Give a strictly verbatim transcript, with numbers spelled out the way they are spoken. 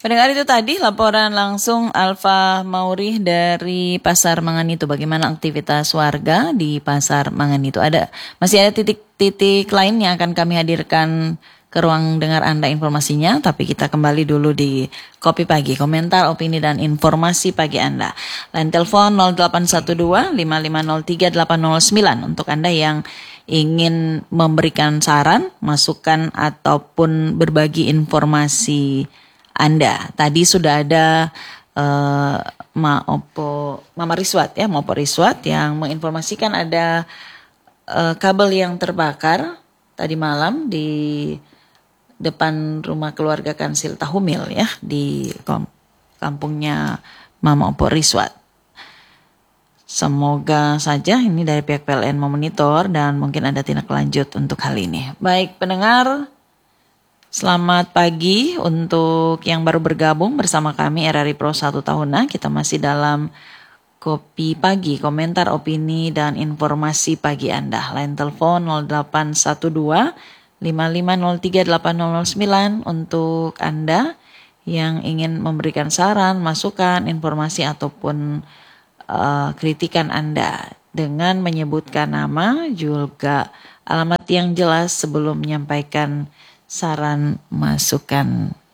Pendengar, itu tadi laporan langsung Alfa Mauri dari Pasar Manganito. Bagaimana aktivitas warga di Pasar Manganito? Ada masih ada titik-titik lain yang akan kami hadirkan ke ruang dengar Anda informasinya, tapi kita kembali dulu di Kopi Pagi, komentar, opini dan informasi pagi Anda. Line telepon nol delapan satu dua lima lima nol tiga delapan nol sembilan untuk Anda yang ingin memberikan saran, masukan ataupun berbagi informasi Anda. Tadi sudah ada uh, Ma Opo, Mama Riswat ya, Mama Riswat yang menginformasikan ada uh, kabel yang terbakar tadi malam di depan rumah keluarga Kansil Tahumil ya, di kampungnya Mama Opo Riswat. Semoga saja ini dari pihak P L N memonitor dan mungkin ada tindak lanjut untuk hal ini. Baik pendengar, selamat pagi untuk yang baru bergabung bersama kami R R I Pro satu Tahuna. Kita masih dalam Kopi Pagi, komentar, opini, dan informasi pagi Anda. Line telepon nol delapan satu dua lima lima nol tiga delapan nol nol sembilan untuk Anda yang ingin memberikan saran, masukan, informasi, ataupun uh, kritikan Anda dengan menyebutkan nama juga alamat yang jelas sebelum menyampaikan saran, masukan